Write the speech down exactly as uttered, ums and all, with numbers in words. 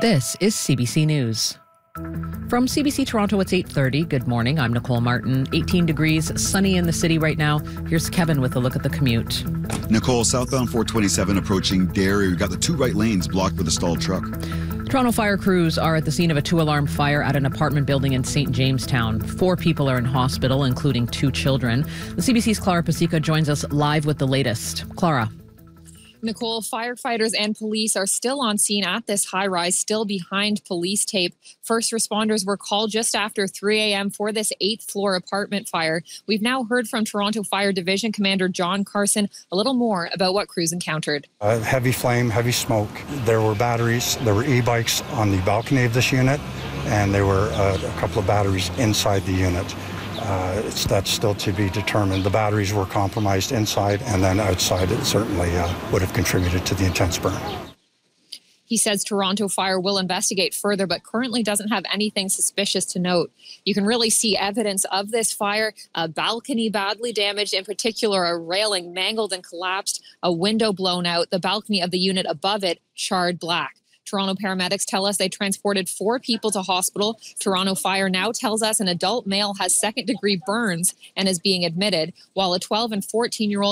This is C B C News. From C B C Toronto, it's eight thirty. Good morning. I'm Nicole Martin. eighteen degrees, sunny in the city right now. Here's Kevin with a look at the commute. Nicole, southbound four twenty-seven approaching Derry. We've got the two right lanes blocked with a stalled truck. Toronto fire crews are at the scene of a two-alarm fire at an apartment building in Saint Jamestown. Four people are in hospital, including two children. The C B C's Clara Pasica joins us live with the latest. Clara. Nicole, firefighters and police are still on scene at this high-rise, still behind police tape. First responders were called just after three a.m. for this eighth-floor apartment fire. We've now heard from Toronto Fire Division Commander John Carson a little more about what crews encountered. Uh, heavy flame, heavy smoke. There were batteries, there were e-bikes on the balcony of this unit, and there were uh, a couple of batteries inside the unit. Uh, it's, that's still to be determined. The batteries were compromised inside, and then outside it certainly uh, would have contributed to the intense burn. He says Toronto Fire will investigate further, but currently doesn't have anything suspicious to note. You can really see evidence of this fire, a balcony badly damaged, in particular a railing mangled and collapsed, a window blown out, the balcony of the unit above it charred black. Toronto paramedics tell us they transported four people to hospital. Toronto Fire now tells us an adult male has second-degree burns and is being admitted, while a twelve and fourteen-year-old